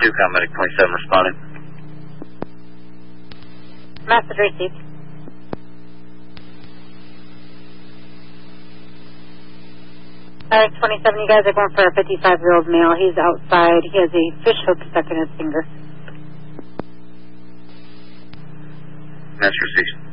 Medic 27 responding. Message received. Alright, 27, you guys are going for a 55-year-old male. He's outside. He has a fish hook stuck in his finger. Message received.